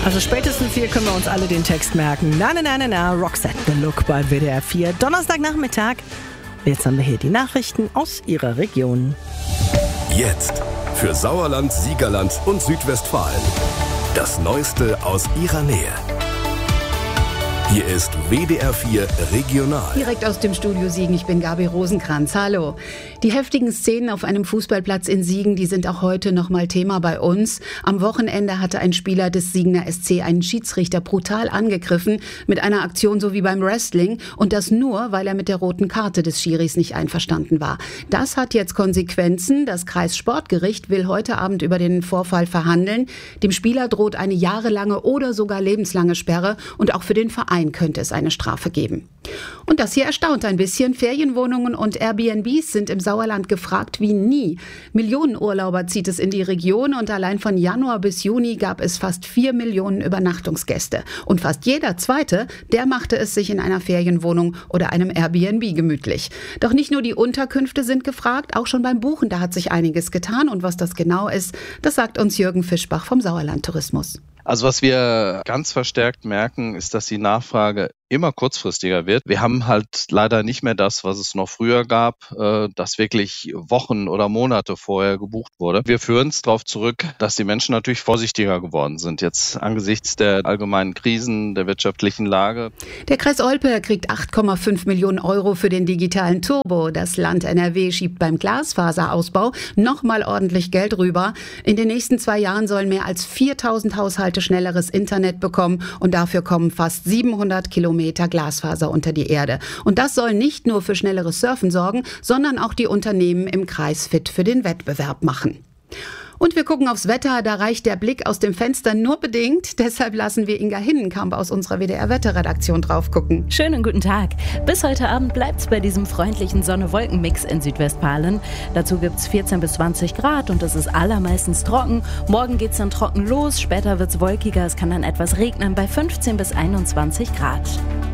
Also spätestens hier können wir uns alle den Text merken. Na, na, na, na, na, Roxette the Look bei WDR 4, Donnerstagnachmittag. Jetzt haben wir hier die Nachrichten aus Ihrer Region. Jetzt für Sauerland, Siegerland und Südwestfalen. Das Neueste aus Ihrer Nähe. Hier ist WDR 4 Regional. Direkt aus dem Studio Siegen, ich bin Gabi Rosenkranz. Hallo. Die heftigen Szenen auf einem Fußballplatz in Siegen, die sind auch heute nochmal Thema bei uns. Am Wochenende hatte ein Spieler des Siegener SC einen Schiedsrichter brutal angegriffen mit einer Aktion so wie beim Wrestling. Und das nur, weil er mit der roten Karte des Schiris nicht einverstanden war. Das hat jetzt Konsequenzen. Das Kreissportgericht will heute Abend über den Vorfall verhandeln. Dem Spieler droht eine jahrelange oder sogar lebenslange Sperre und auch für den Verein könnte es eine Strafe geben. Und das hier erstaunt ein bisschen. Ferienwohnungen und Airbnbs sind im Sauerland gefragt wie nie. Millionen Urlauber zieht es in die Region und allein von Januar bis Juni gab es fast 4 Millionen Übernachtungsgäste. Und fast jeder Zweite, der machte es sich in einer Ferienwohnung oder einem Airbnb gemütlich. Doch nicht nur die Unterkünfte sind gefragt, auch schon beim Buchen, da hat sich einiges getan. Und was das genau ist, das sagt uns Jürgen Fischbach vom Sauerland Tourismus. Also was wir ganz verstärkt merken, ist, dass die Nachfrage immer kurzfristiger wird. Wir haben halt leider nicht mehr das, was es noch früher gab, das wirklich Wochen oder Monate vorher gebucht wurde. Wir führen es darauf zurück, dass die Menschen natürlich vorsichtiger geworden sind, jetzt angesichts der allgemeinen Krisen, der wirtschaftlichen Lage. Der Kreis Olpe kriegt 8,5 Millionen Euro für den digitalen Turbo. Das Land NRW schiebt beim Glasfaserausbau nochmal ordentlich Geld rüber. In den nächsten 2 Jahren sollen mehr als 4.000 Haushalte schnelleres Internet bekommen und dafür kommen fast 700 Kilometer Glasfaser unter die Erde. Und das soll nicht nur für schnelleres Surfen sorgen, sondern auch die Unternehmen im Kreis fit für den Wettbewerb machen. Und wir gucken aufs Wetter, da reicht der Blick aus dem Fenster nur bedingt. Deshalb lassen wir Inga Hinnenkamp aus unserer WDR-Wetterredaktion drauf gucken. Schönen guten Tag. Bis heute Abend bleibt es bei diesem freundlichen Sonne-Wolken-Mix in Südwestfalen. Dazu gibt es 14 bis 20 Grad und es ist allermeistens trocken. Morgen geht es dann trocken los, später wird es wolkiger, es kann dann etwas regnen bei 15 bis 21 Grad.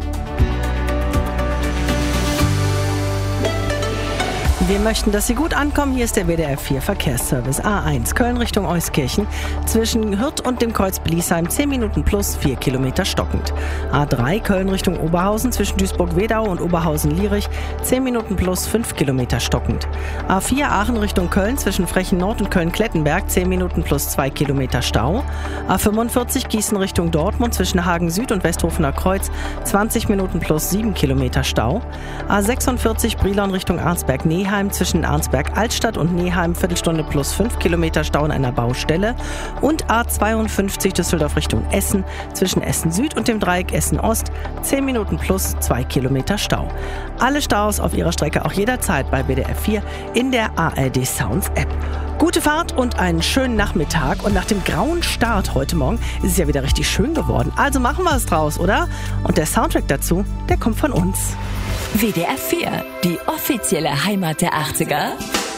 Wir möchten, dass Sie gut ankommen. Hier ist der WDR 4 Verkehrsservice. A1 Köln Richtung Euskirchen. Zwischen Hürth und dem Kreuz Bliesheim 10 Minuten plus 4 Kilometer stockend. A3 Köln Richtung Oberhausen zwischen Duisburg-Wedau und Oberhausen-Lierich 10 Minuten plus 5 Kilometer stockend. A4 Aachen Richtung Köln zwischen Frechen Nord und Köln-Klettenberg 10 Minuten plus 2 Kilometer Stau. A45 Gießen Richtung Dortmund zwischen Hagen Süd und Westhofener Kreuz 20 Minuten plus 7 Kilometer Stau. A46 Brilon Richtung Arnsberg-Neheim zwischen Arnsberg-Altstadt und Neheim Viertelstunde plus 5 Kilometer Stau in einer Baustelle. Und A52 Düsseldorf Richtung Essen zwischen Essen Süd und dem Dreieck Essen Ost 10 Minuten plus 2 Kilometer Stau. Alle Staus auf Ihrer Strecke auch jederzeit bei WDR 4 in der ARD Sounds App. Gute Fahrt und einen schönen Nachmittag. Und nach dem grauen Start heute Morgen ist es ja wieder richtig schön geworden. Also machen wir es draus, oder? Und der Soundtrack dazu, der kommt von uns. WDR 4, die offizielle Heimat der 80er.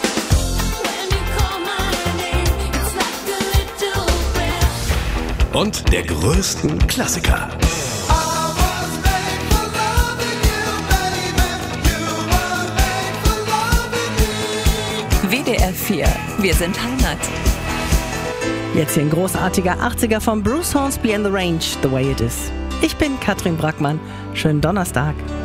Und der größten Klassiker. WDR 4, wir sind Heimat. Jetzt hier ein großartiger 80er von Bruce Hornsby and the Range, The Way It Is. Ich bin Katrin Brackmann. Schönen Donnerstag.